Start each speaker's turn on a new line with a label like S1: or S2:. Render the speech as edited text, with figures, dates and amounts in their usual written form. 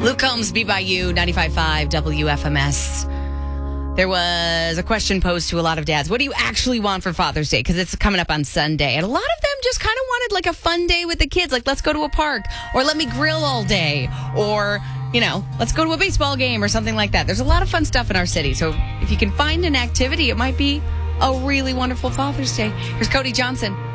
S1: Luke Combs, Be By You, 95.5 WFMS. There was a question posed to a lot of dads. What do you actually want for Father's Day? Because it's coming up on Sunday. And a lot of them just kind of wanted like a fun day with the kids. Like, let's go to a park, or let me grill all day, or, let's go to a baseball game or something like that. There's a lot of fun stuff in our city. So if you can find an activity, it might be a really wonderful Father's Day. Here's Cody Johnson.